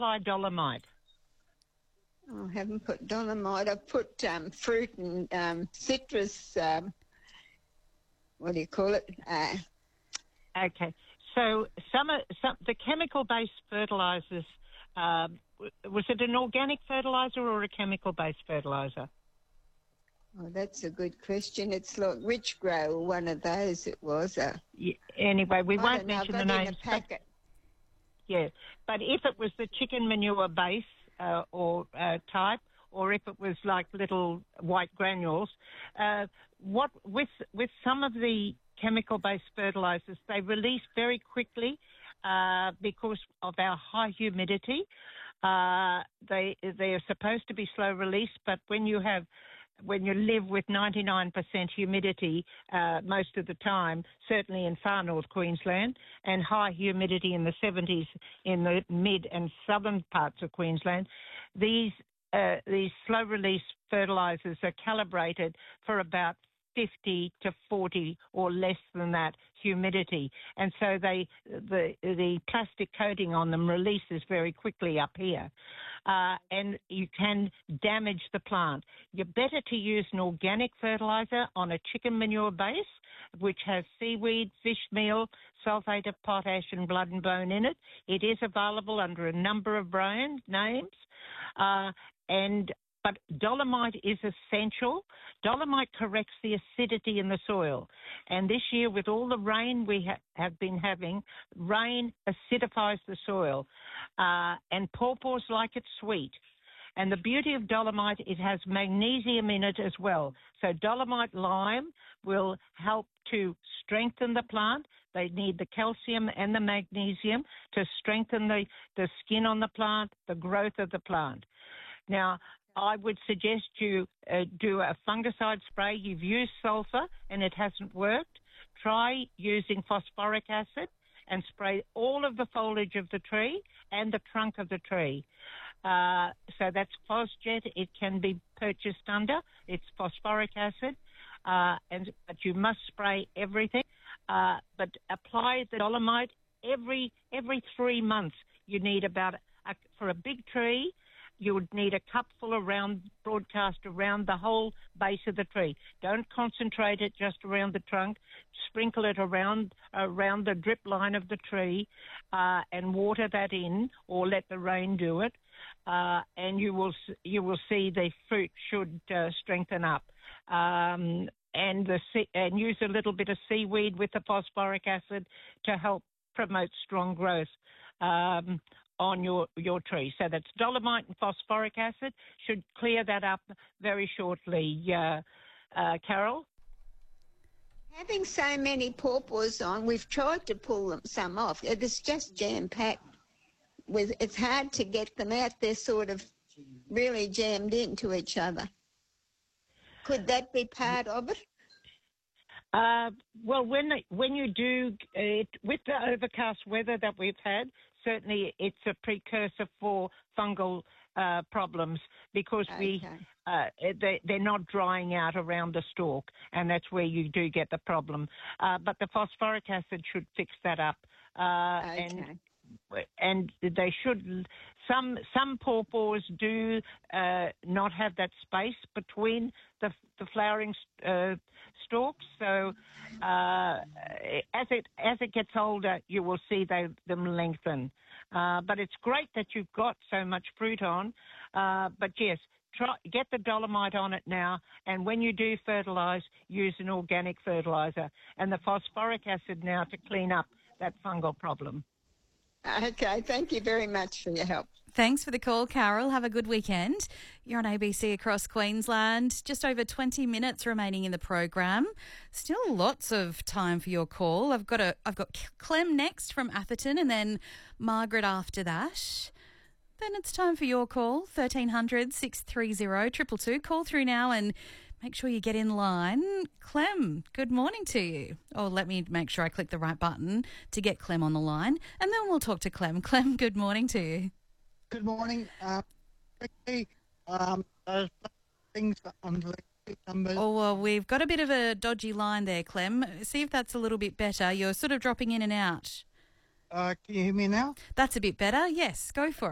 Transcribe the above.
apply dolomite? I haven't put dolomite. I've put fruit and citrus, what do you call it? Okay. So the chemical-based fertilisers, was it an organic fertiliser or a chemical-based fertiliser? Oh, that's a good question. It's like Rich Grow, one of those it was. Anyway, we won't mention the names. In a packet. Yeah, but if it was the chicken manure base or type, or if it was like little white granules, with some of the chemical-based fertilisers, they release very quickly because of our high humidity. They are supposed to be slow release, but when you live with 99% humidity most of the time, certainly in far north Queensland, and high humidity in the 70s in the mid and southern parts of Queensland, these slow release fertilisers are calibrated for about 50 to 40 or less than that humidity, and so the plastic coating on them releases very quickly up here, and you can damage the plant. You're better to use an organic fertiliser on a chicken manure base, which has seaweed, fish meal, sulphate of potash and blood and bone in it. It is available under a number of brand names, but dolomite is essential. Dolomite corrects the acidity in the soil. And this year, with all the rain we have been having, rain acidifies the soil. And pawpaws like it sweet. And the beauty of dolomite, it has magnesium in it as well. So dolomite lime will help to strengthen the plant. They need the calcium and the magnesium to strengthen the skin on the plant, the growth of the plant. Now, I would suggest you do a fungicide spray. You've used sulphur and it hasn't worked. Try using phosphoric acid and spray all of the foliage of the tree and the trunk of the tree. So that's Phosjet. It can be purchased under. It's phosphoric acid, but you must spray everything. But apply the dolomite every 3 months. You need for a big tree, you would need a cupful broadcast around the whole base of the tree. Don't concentrate it just around the trunk. Sprinkle it around the drip line of the tree and water that in, or let the rain do it. And you will see the fruit should strengthen up. And use a little bit of seaweed with the phosphoric acid to help promote strong growth on your tree. So that's dolomite and phosphoric acid. Should clear that up very shortly, Carol. Having so many pawpaws on, we've tried to pull some off. It's just jam-packed. It's hard to get them out. They're sort of really jammed into each other. Could that be part of it? Well, when you do it with the overcast weather that we've had, certainly it's a precursor for fungal problems because they're not drying out around the stalk, and that's where you do get the problem. But the phosphoric acid should fix that up. And they should. Some pawpaws do not have that space between the flowering stalks. So as it gets older, you will see them lengthen. But it's great that you've got so much fruit on. But yes, get the dolomite on it now, and when you do fertilise, use an organic fertiliser and the phosphoric acid now to clean up that fungal problem. Okay, thank you very much for your help. Thanks for the call, Carol. Have a good weekend. You're on ABC across Queensland. Just over 20 minutes remaining in the program. Still lots of time for your call. I've got Clem next from Atherton, and then Margaret after that. Then it's time for your call, 1300 630 222. Call through now and make sure you get in line. Clem, good morning to you. Oh, let me make sure I click the right button to get Clem on the line, and then we'll talk to Clem. Clem, good morning to you. Good morning. Those things on the numbers. Oh, well, we've got a bit of a dodgy line there, Clem. See if that's a little bit better. You're sort of dropping in and out. Can you hear me now? That's a bit better. Yes, go for it.